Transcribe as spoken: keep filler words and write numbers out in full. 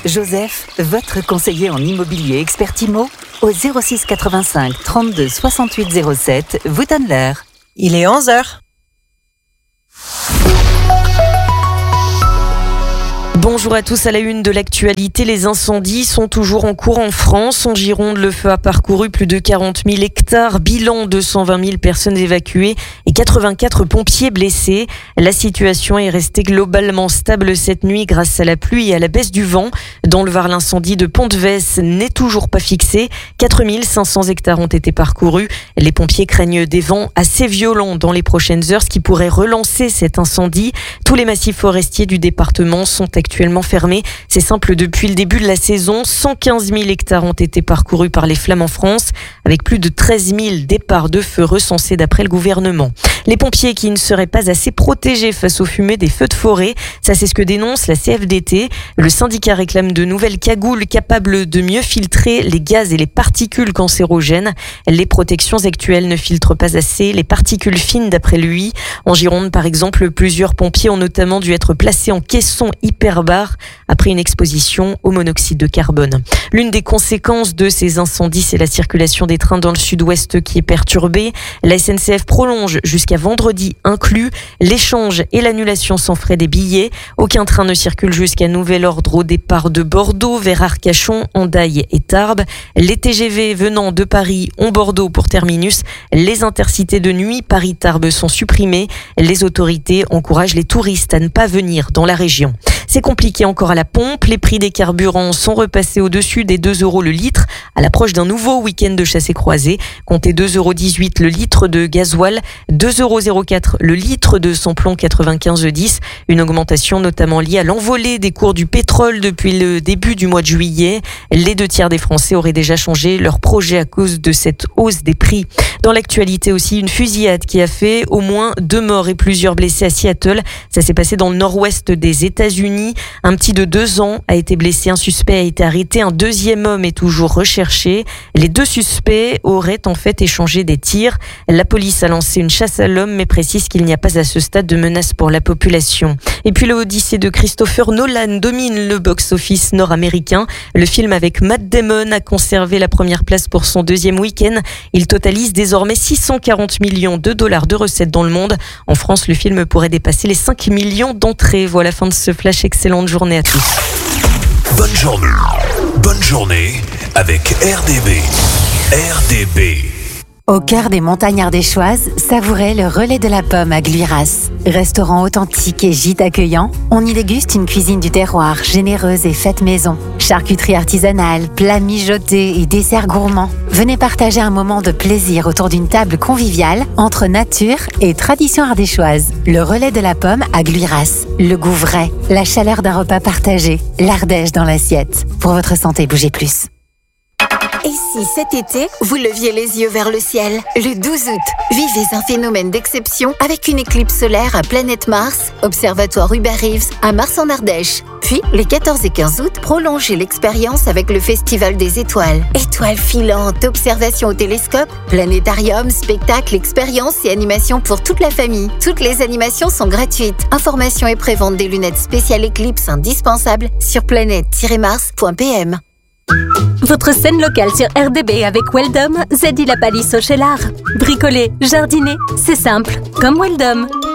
Joseph, votre conseiller en immobilier expert IMO, au zéro six quatre-vingt-cinq trente-deux soixante-huit zéro sept, vous donne l'heure. Il est onze heures. Bonjour à tous, à la une de l'actualité, les incendies sont toujours en cours en France. En Gironde, le feu a parcouru plus de quarante mille hectares, bilan deux cent vingt mille personnes évacuées et quatre-vingt-quatre pompiers blessés. La situation est restée globalement stable cette nuit grâce à la pluie et à la baisse du vent. Dans le Var, l'incendie de Pont-de-Vesse n'est toujours pas fixé. quatre mille cinq cents hectares ont été parcourus. Les pompiers craignent des vents assez violents dans les prochaines heures, ce qui pourrait relancer cet incendie. Tous les massifs forestiers du département sont actuellement actuellement fermé. C'est simple, depuis le début de la saison, cent quinze mille hectares ont été parcourus par les flammes en France, avec plus de treize mille départs de feu recensés d'après le gouvernement. Les pompiers qui ne seraient pas assez protégés face aux fumées des feux de forêt, ça c'est ce que dénonce la C F D T. Le syndicat réclame de nouvelles cagoules capables de mieux filtrer les gaz et les particules cancérogènes. Les protections actuelles ne filtrent pas assez les particules fines d'après lui. En Gironde, par exemple, plusieurs pompiers ont notamment dû être placés en caisson hyper après une exposition au monoxyde de carbone. L'une des conséquences de ces incendies, c'est la circulation des trains dans le sud-ouest qui est perturbée. La S N C F prolonge jusqu'à vendredi inclus l'échange et l'annulation sans frais des billets. Aucun train ne circule jusqu'à nouvel ordre au départ de Bordeaux vers Arcachon, Hendaye et Tarbes. Les T G V venant de Paris ont Bordeaux pour terminus. Les intercités de nuit Paris-Tarbes sont supprimées. Les autorités encouragent les touristes à ne pas venir dans la région. C'est compliqué encore à la pompe. Les prix des carburants sont repassés au-dessus des deux euros le litre à l'approche d'un nouveau week-end de chassé-croisé. Comptez deux euros dix-huit le litre de gasoil, deux euros zéro quatre le litre de samplon quatre-vingt-quinze dix. Une augmentation notamment liée à l'envolée des cours du pétrole depuis le début du mois de juillet. Les deux tiers des Français auraient déjà changé leur projet à cause de cette hausse des prix. Dans l'actualité aussi, une fusillade qui a fait au moins deux morts et plusieurs blessés à Seattle. Ça s'est passé dans le nord-ouest des États-Unis. Un petit de deux ans a été blessé, un suspect a été arrêté, un deuxième homme est toujours recherché. Les deux suspects auraient en fait échangé des tirs. La police a lancé une chasse à l'homme mais précise qu'il n'y a pas à ce stade de menace pour la population. Et puis l'Odyssée de Christopher Nolan domine le box-office nord-américain. Le film avec Matt Damon a conservé la première place pour son deuxième week-end. Il totalise désormais six cent quarante millions de dollars de recettes dans le monde. En France, le film pourrait dépasser les cinq millions d'entrées. Voilà, fin de ce flash. Excellente journée à tous. Bonne journée. Bonne journée avec R D B. R D B. Au cœur des montagnes ardéchoises, savourez le Relais de la Pomme à Gluiras. Restaurant authentique et gîte accueillant, on y déguste une cuisine du terroir généreuse et faite maison. Charcuterie artisanale, plats mijotés et desserts gourmands. Venez partager un moment de plaisir autour d'une table conviviale entre nature et tradition ardéchoise. Le Relais de la Pomme à Gluiras. Le goût vrai, la chaleur d'un repas partagé, l'Ardèche dans l'assiette. Pour votre santé, bougez plus. Et si cet été, vous leviez les yeux vers le ciel? Le douze août, vivez un phénomène d'exception avec une éclipse solaire à Planète Mars, Observatoire Hubert Reeves à Mars en Ardèche. Puis, les quatorze et quinze août, prolongez l'expérience avec le Festival des étoiles. Étoiles filantes, observations au télescope, planétarium, spectacles, expériences et animations pour toute la famille. Toutes les animations sont gratuites. Informations et prévente des lunettes spéciales éclipse indispensables sur planète tiret mars point p m. Votre scène locale sur R D B avec Weldom, Zedi la palisse au Chelard. Bricoler, jardiner, c'est simple, comme Weldom.